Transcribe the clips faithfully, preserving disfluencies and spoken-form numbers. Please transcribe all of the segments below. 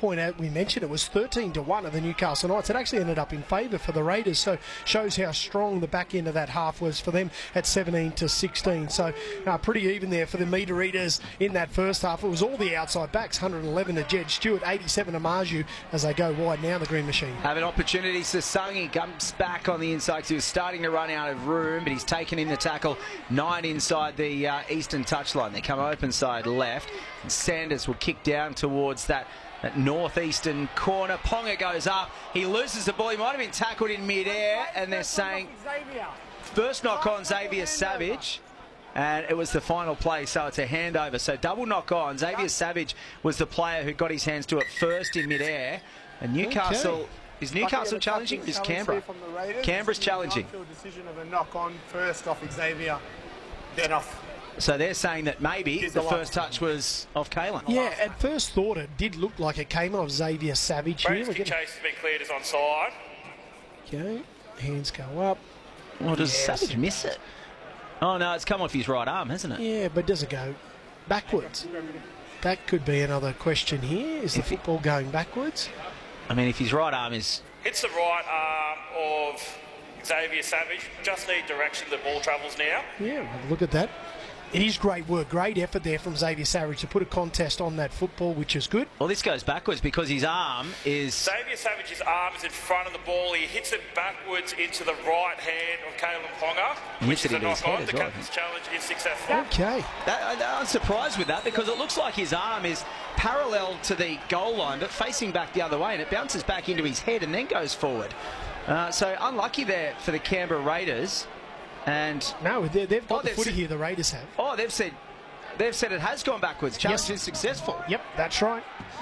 point, as we mentioned, it was thirteen to one of the Newcastle Knights. It actually ended up in favour for the Raiders, so shows how strong the back end of that half was for them at seventeen to sixteen. So uh, pretty even there for the meter readers in that first half. It was all the outside backs, one hundred eleven to Jed Stewart, eighty-seven to Marju as they go wide now, the Green Machine. Have an opportunity. Sasangi comes back on the inside because he was starting to run out of room, but he's taken in the tackle. Nine inside the uh, eastern touchline. They come open side left. And Sanders will kick down towards that, that northeastern corner. Ponga goes up. He loses the ball. He might have been tackled in mid-air, and they're saying first knock on Xavier Savage. And it was the final play, so it's a handover. So double knock on. Xavier Savage was the player who got his hands to it first in mid-air. And Newcastle... Okay. Is Newcastle challenging? Is Canberra? Canberra's challenging. Decision of a knock on first off Xavier, then off. So they're saying that maybe the first touch was off Kalen. Yeah, at first thought it did look like it came off Xavier Savage here. Kick chase has been cleared as onside. Okay, hands go up. Well, does yes. Savage miss it? Oh no, it's come off his right arm, hasn't it? Yeah, but does it go backwards? That could be another question here. Is the if football going backwards? I mean, if his right arm is... Hits the right arm of Xavier Savage. Just need direction the ball travels now. Yeah, well, look at that. It is great work, great effort there from Xavier Savage to put a contest on that football, which is good. Well, this goes backwards because his arm is... Xavier Savage's arm is in front of the ball. He hits it backwards into the right hand of Kalen Ponga, which is a knock-on. The captain's challenge is successful. Okay. That, I, I'm surprised with that because it looks like his arm is parallel to the goal line but facing back the other way, and it bounces back into his head and then goes forward. Uh, so unlucky there for the Canberra Raiders. And no, they've got oh, the footy here. The Raiders have. Oh, they've said they've said it has gone backwards. Challenge yes. is successful. Yep, that's right.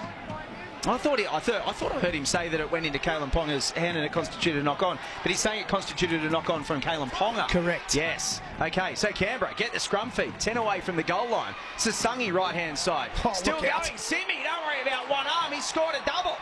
I thought he, I thought I thought I heard him say that it went into Kalen Ponga's hand and it constituted a knock on, but he's saying it constituted a knock on from Kalen Ponga. Correct. Yes. Okay. So Canberra get the scrum feed, ten away from the goal line. Sasangi right hand side, oh, still going. Out. Simi, don't worry about one arm. He scored a double.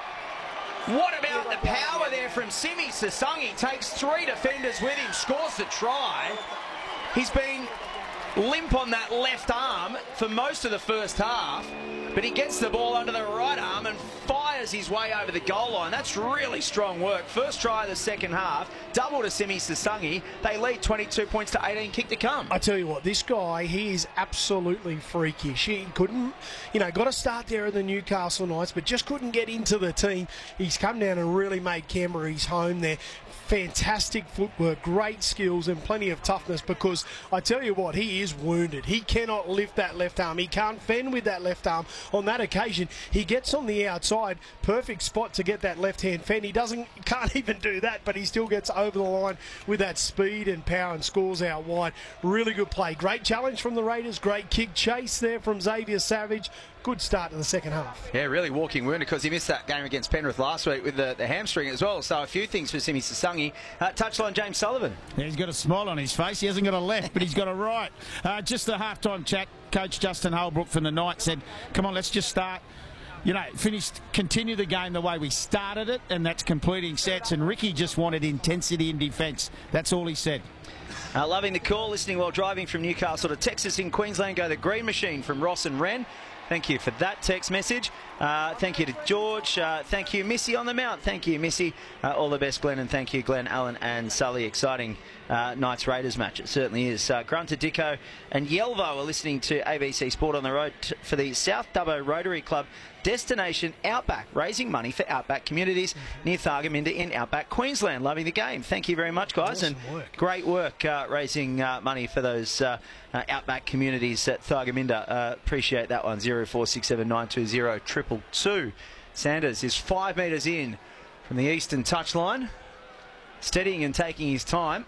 What about the power there from Simi? Sasangi takes three defenders with him, scores the try. He's been limp on that left arm for most of the first half, but he gets the ball under the right arm and fires his way over the goal line. That's really strong work. First try of the second half, double to Simi Sasangi. They lead twenty-two points to eighteen, kick to come. I tell you what, this guy, he is absolutely freakish. He couldn't, you know, got to start there at the Newcastle Knights, but just couldn't get into the team. He's come down and really made Canberra his home there. Fantastic footwork, great skills and plenty of toughness, because I tell you what, he is wounded. He cannot lift that left arm. He can't fend with that left arm. On that occasion, he gets on the outside, perfect spot to get that left hand fend. He doesn't, can't even do that, but he still gets over the line with that speed and power and scores out wide. Really good play. Great challenge from the Raiders. Great kick chase there from Xavier Savage. Good start to the second half. Yeah, really walking wounded because he missed that game against Penrith last week with the, the hamstring as well. So a few things for Simi Sasangi. Uh, touchline, James Sullivan. Yeah, he's got a smile on his face. He hasn't got a left, but he's got a right. Uh, just the halftime chat, Coach Justin Holbrook from the Knights said, come on, let's just start. You know, finish, continue the game the way we started it, and that's completing sets. And Ricky just wanted intensity in defence. That's all he said. Uh, loving the call, listening while driving from Newcastle to Texas in Queensland. Go the Green Machine from Ross and Wren. Thank you for that text message. Uh, thank you to George. Uh, thank you, Missy on the Mount. Thank you, Missy. Uh, all the best, Glenn, and thank you, Glenn, Alan, and Sully. Exciting uh, Knights Raiders match. It certainly is. Uh, Grunter, Dicko, and Yelvo are listening to A B C Sport on the Road t- for the South Dubbo Rotary Club Destination Outback, raising money for Outback communities near Thargomindah in Outback, Queensland. Loving the game. Thank you very much, guys. Awesome and work. Great work uh, raising uh, money for those uh, uh, Outback communities at Thargomindah. Uh, appreciate that one. zero four six seven nine two zero two two. Sanders is five metres in from the eastern touchline, steadying and taking his time.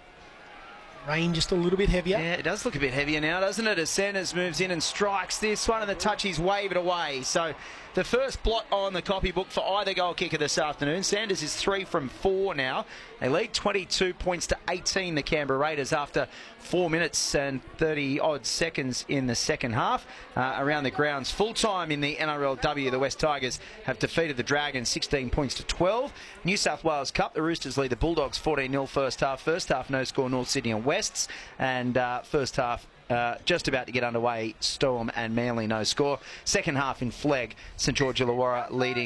Rain just a little bit heavier. Yeah, it does look a bit heavier now, doesn't it? As Sanders moves in and strikes this one, and the touchies wave it away. So the first blot on the copybook for either goal kicker this afternoon. Sanders is three from four now. They lead twenty-two points to eighteen, the Canberra Raiders, after four minutes and thirty-odd seconds in the second half. Uh, around the grounds, full-time in the N R L W, the West Tigers have defeated the Dragons sixteen points to twelve. New South Wales Cup, the Roosters lead the Bulldogs fourteen nil first half. First half, no score, North Sydney and Wests. And uh, first half, Uh, just about to get underway, Storm and Manly, no score. Second half in Flegg, St George Illawarra leading